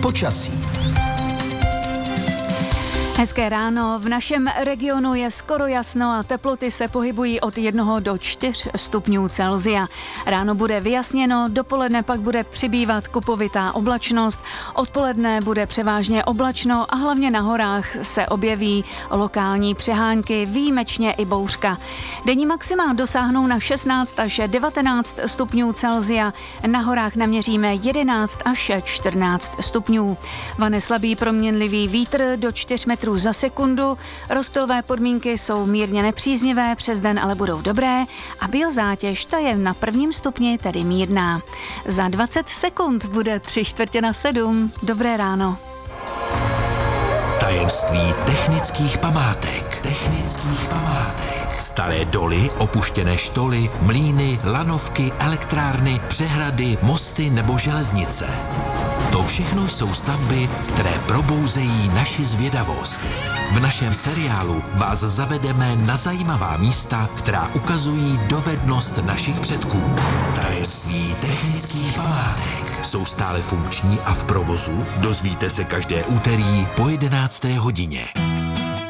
Počasí. Hezké ráno, v našem regionu je skoro jasno a teploty se pohybují od 1 do 4 stupňů Celsia. Ráno bude vyjasněno, dopoledne pak bude přibývat kupovitá oblačnost, odpoledne bude převážně oblačno a hlavně na horách se objeví lokální přehánky, výjimečně i bouřka. Denní maxima dosáhnou na 16 až 19 stupňů Celsia, na horách naměříme 11 až 14 stupňů. Vane slabý proměnlivý vítr do 4 metrů za sekundu, rozptylové podmínky jsou mírně nepříznivé, přes den ale budou dobré a biozátěž ta je na 1. stupni, tedy mírná. Za 20 sekund bude 6:45. Dobré ráno. Tajemství technických památek. Staré doly, opuštěné štoly, mlýny, lanovky, elektrárny, přehrady, mosty nebo železnice. To všechno jsou stavby, které probouzejí naši zvědavost. V našem seriálu vás zavedeme na zajímavá místa, která ukazují dovednost našich předků. Tajemství technických památek jsou stále funkční a v provozu. Dozvíte se každé úterý po 11. hodině.